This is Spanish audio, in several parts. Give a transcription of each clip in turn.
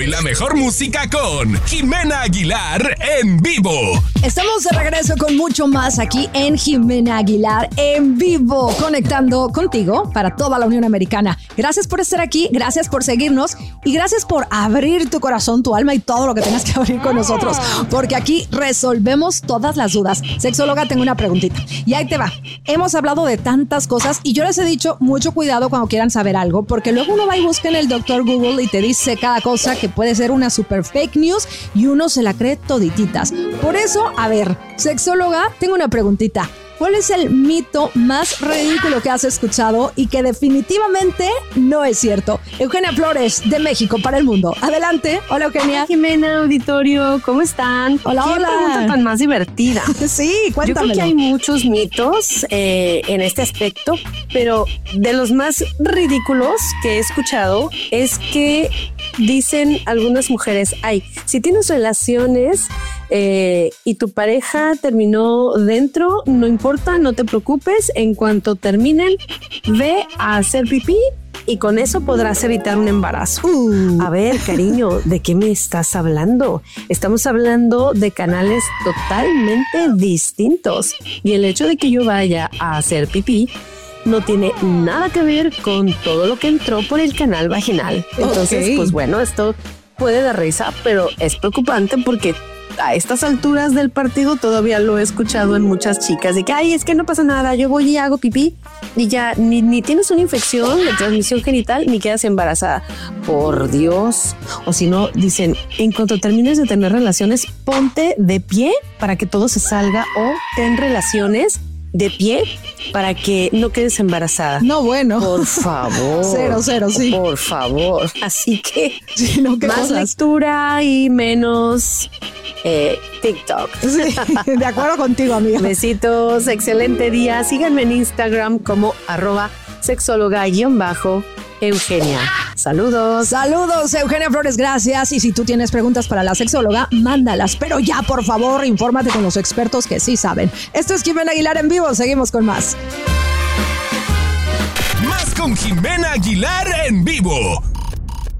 y la mejor música con Jimena Aguilar en vivo. Estamos de regreso con mucho más aquí en Jimena Aguilar en vivo, conectando contigo para toda la Unión Americana. Gracias por estar aquí, gracias por seguirnos y gracias por abrir tu corazón, tu alma y todo lo que tengas que abrir con nosotros, porque aquí resolvemos todas las dudas. Sexóloga, tengo una preguntita y ahí te va. Hemos hablado de tantas cosas y yo les he dicho mucho cuidado cuando quieran saber algo, porque luego uno va y busca en el doctor Google y te dice cada cosa que puede ser una super fake news y uno se la cree todititas. Por eso, a ver, sexóloga, tengo una preguntita. ¿Cuál es el mito más ridículo que has escuchado y que definitivamente no es cierto? Eugenia Flores, de México para el mundo. Adelante. Hola, Eugenia. Hola, Jimena, auditorio, ¿cómo están? Hola, ¿Qué pregunta tan más divertida? Sí, cuéntamelo. Yo creo que hay muchos mitos en este aspecto, pero de los más ridículos que he escuchado es que dicen algunas mujeres, ay, si tienes relaciones y tu pareja terminó dentro, no importa, no te preocupes, en cuanto terminen, ve a hacer pipí y con eso podrás evitar un embarazo. A ver, cariño, ¿de qué me estás hablando? Estamos hablando de canales totalmente distintos y el hecho de que yo vaya a hacer pipí no tiene nada que ver con todo lo que entró por el canal vaginal. Entonces, pues bueno, esto puede dar risa, pero es preocupante porque a estas alturas del partido todavía lo he escuchado en muchas chicas de que, ay, es que no pasa nada, yo voy y hago pipí y ya ni tienes una infección de transmisión genital ni quedas embarazada. Por Dios. O si no, dicen, en cuanto termines de tener relaciones, ponte de pie para que todo se salga o ten relaciones de pie para que no quedes embarazada. No, bueno. Por favor. Cero, sí. Por favor. Así que sí, no, más cosas. Lectura y menos TikTok. Sí, de acuerdo contigo, amiga. Besitos, excelente día. Síganme en Instagram como @sexóloga_Eugenia. Saludos. Saludos, Eugenia Flores, gracias. Y si tú tienes preguntas para la sexóloga, mándalas. Pero ya, por favor, infórmate con los expertos que sí saben. Esto es Jimena Aguilar en vivo. Seguimos con más. Más con Jimena Aguilar en vivo.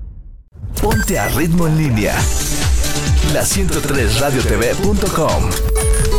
Ponte a Ritmo en línea. La 103radiotv.com